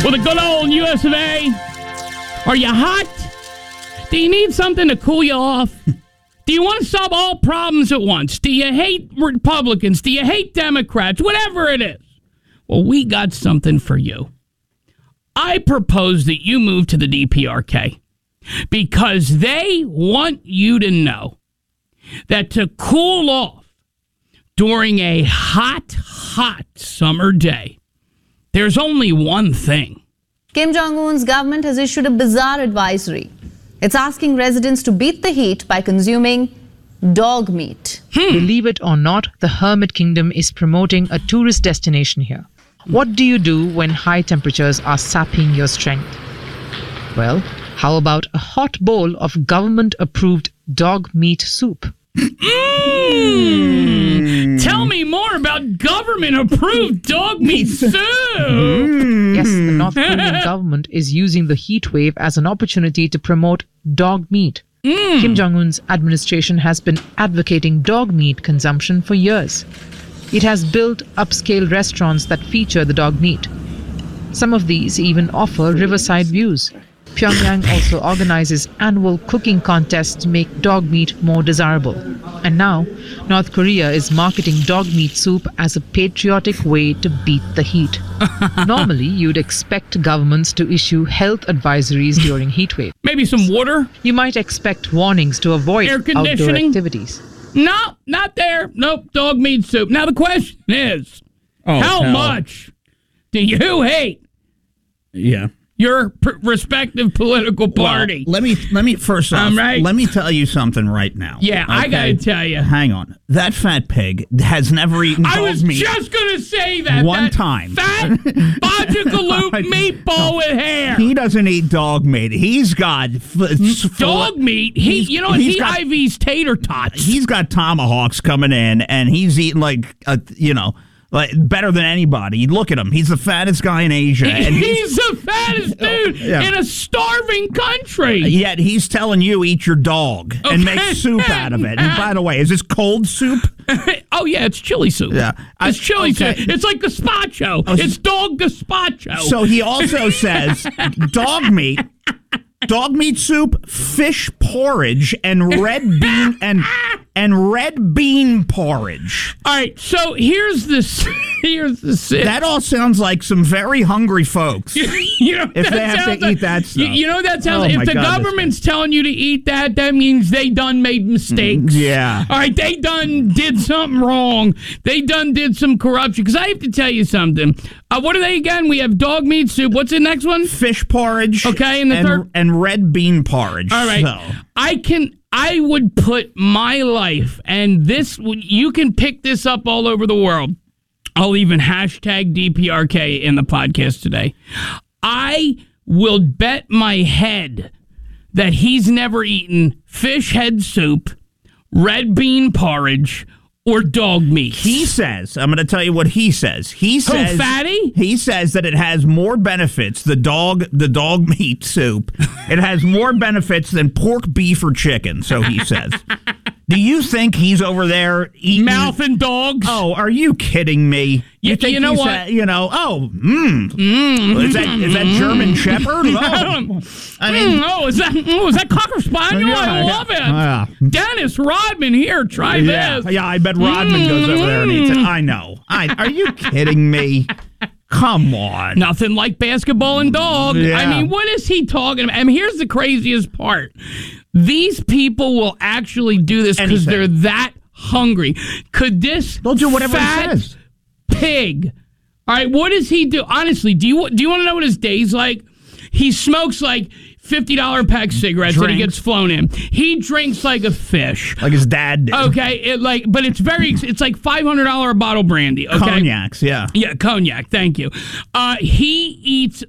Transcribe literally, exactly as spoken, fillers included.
With a good old U S of A. Are you hot? Do you need something to cool you off? Do you want to solve all problems at once? Do you hate Republicans? Do you hate Democrats? Whatever it is. Well, we got something for you. I propose that you move to the D P R K because they want you to know that to cool off during a hot, hot summer day, there's only one thing. Kim Jong-un's government has issued a bizarre advisory. It's asking residents to beat the heat by consuming dog meat. Hmm. Believe it or not, the Hermit Kingdom is promoting a tourist destination here. What do you do when high temperatures are sapping your strength? Well, how about a hot bowl of government-approved dog meat soup? Mm. Tell me more about government-approved dog meat soup. Yes, the North Korean government is using the heat wave as an opportunity to promote dog meat. Mm. Kim Jong-un's administration has been advocating dog meat consumption for years. It has built upscale restaurants that feature the dog meat. Some of these even offer riverside views. Pyongyang also organizes annual cooking contests to make dog meat more desirable. And now, North Korea is marketing dog meat soup as a patriotic way to beat the heat. Normally, you'd expect governments to issue health advisories during heat wave. Maybe some water? You might expect warnings to avoid air outdoor activities. No, not there. Nope, dog meat soup. Now the question is, oh, how hell. much do you hate? Yeah. Your pr- respective political party. Well, let me let me first off. I'm right. Let me tell you something right now. Yeah, okay? I gotta tell you. Hang on, that fat pig has never eaten dog I was meat. just gonna say that one that time. Fat Bajikaloop meatball with hair. He doesn't eat dog meat. He's got f- dog meat. He, you know, he got, I V's tater tots. He's got tomahawks coming in, and he's eating like a, you know. Like, better than anybody. Look at him. He's the fattest guy in Asia. And he's, he's the fattest dude yeah. in a starving country. Yet he's telling you eat your dog okay. and make soup out of it. And by the way, is this cold soup? Oh, yeah, it's chili soup. Yeah. It's chili okay. soup. It's like gazpacho. Oh, it's dog gazpacho. So he also says dog meat, dog meat soup, fish porridge, and red bean and and red bean porridge. All right, so here's this. Here's the sitch. That all sounds like some very hungry folks. you know, if they have to like, eat that stuff. You, you know that sounds. Oh, like, if the God, government's telling you to eat that, that means they done made mistakes. Yeah. All right, they done did something wrong. They done did some corruption. Because I have to tell you something. Uh, what are they again? We have dog meat soup. What's the next one? Fish porridge. Okay, and the and, third and red bean porridge. All right, so. I can. I would put my life, and this, you can pick this up all over the world. I'll even hashtag D P R K in the podcast today. I will bet my head that he's never eaten fish head soup, red bean porridge, or dog meat. He says, I'm going to tell you what he says. He says, Who, fatty? He says that it has more benefits, the dog the dog meat soup. It has more benefits than pork, beef, or chicken, so he says. Do you think he's over there eating... Mouthing dogs? Oh, are you kidding me? You, you, think you know he's what? A, you know, oh, mmm. Mm. Is, that, is that German Shepherd? Oh. I mean... Mm, oh, is that, oh, is that Cocker Spaniel? Yeah, I love it. Yeah. Dennis Rodman here, try yeah, this. Yeah, I bet Rodman mm. goes over there and eats it. I know. I, are you kidding me? Come on. Nothing like basketball and dog. Yeah. I mean, what is he talking about? I mean, here's the craziest part. These people will actually do this because they're that hungry. Could this They'll do whatever fat he says. pig, all right, what does he do? Honestly, do you do you want to know what his day's like? He smokes like fifty dollars pack cigarettes Drinks. and he gets flown in. He drinks like a fish. Like his dad did. Okay, it like, but it's very, it's like five hundred dollars a bottle brandy. Okay? Cognacs, yeah. Yeah, cognac, thank you. Uh, he eats